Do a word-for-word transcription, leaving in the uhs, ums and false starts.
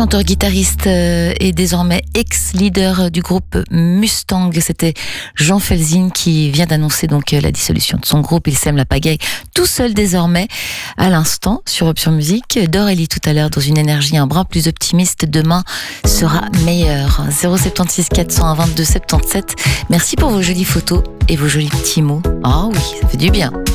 chanteur-guitariste euh, et désormais ex-leader du groupe Mustang. C'était Jean Felzine qui vient d'annoncer donc la dissolution de son groupe. Il sème la pagaille tout seul désormais. À l'instant, sur Option Musique, d'Aurélie tout à l'heure dans une énergie un brin plus optimiste. Demain sera meilleur. zéro sept six quatre cent un vingt-deux soixante-dix-sept. Merci pour vos jolies photos et vos jolis petits mots. Ah oui, ça fait du bien.